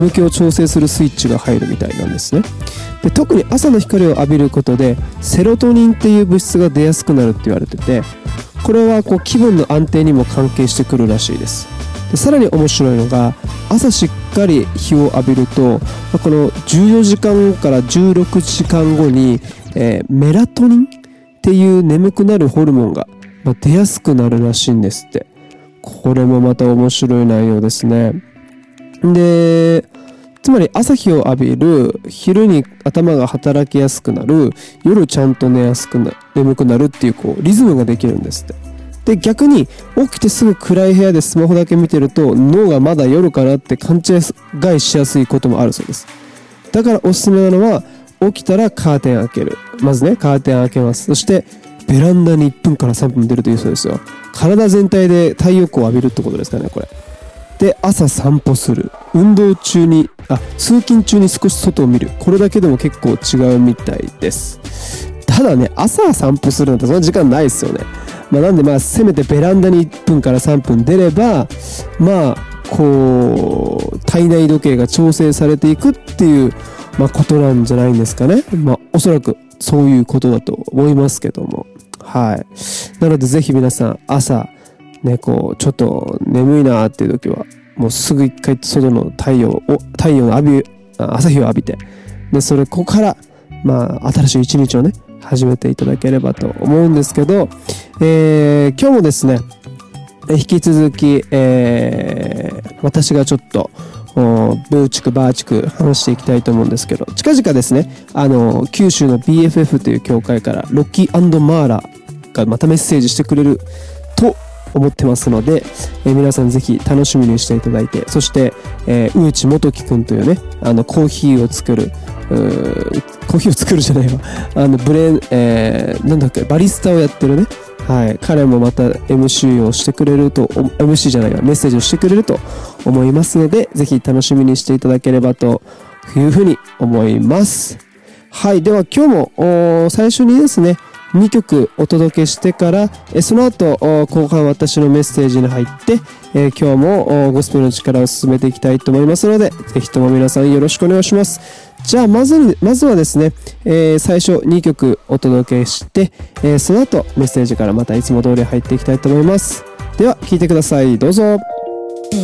向きを調整するスイッチが入るみたいなんですね。で、特に朝の光を浴びることでセロトニンっていう物質が出やすくなるって言われてて、これは気分の安定にも関係してくるらしいです。で、さらに面白いのが、朝しっかり日を浴びると、この14時間から16時間後に、メラトニンっていう眠くなるホルモンが出やすくなるらしいんですって。これもまた面白い内容ですね。で、つまり朝日を浴びる、昼に頭が働きやすくなる、夜ちゃんと眠くなるっていうリズムができるんですって。で、逆に起きてすぐ暗い部屋でスマホだけ見てると脳がまだ夜かなって勘違いしやすいこともあるそうです。だからおすすめなのは、起きたらカーテン開ける。まずね、カーテン開けます。そしてベランダに1分から3分出るというそうですよ。体全体で太陽光を浴びるってことですかね、これ。で、朝散歩する。運動中に、通勤中に少し外を見る。これだけでも結構違うみたいです。ただね、朝散歩するなんてその時間ないですよね。なんでせめてベランダに1分から3分出れば、体内時計が調整されていくっていうことなんじゃないんですかね。おそらくそういうことだと思いますけども。はい。なのでぜひ皆さん朝、ね、ちょっと眠いなーっていう時は、もうすぐ一回外の太陽の朝日を浴びて、で、ここから、新しい一日をね、始めていただければと思うんですけど、今日もですね、引き続き、私がちょっと、ブーチクバーチク話していきたいと思うんですけど、近々ですね、九州の BFF という協会からロッキー&マーラがまたメッセージしてくれると思ってますので、皆さんぜひ楽しみにしていただいて、そして、上地元樹くんというね、コーヒーを作るじゃないわ、バリスタをやってるね、はい、彼もまた MC をしてくれると、MC じゃないわ、メッセージをしてくれると思いますので、ぜひ楽しみにしていただければというふうに思います。はい、では今日も最初にですね、2曲お届けしてから、その後後半私のメッセージに入って、今日もゴスペルの力を進めていきたいと思いますので、ぜひとも皆さんよろしくお願いします。じゃあまずはですね、最初2曲お届けして、その後メッセージからまたいつも通り入っていきたいと思います。では聴いてください。どうぞ。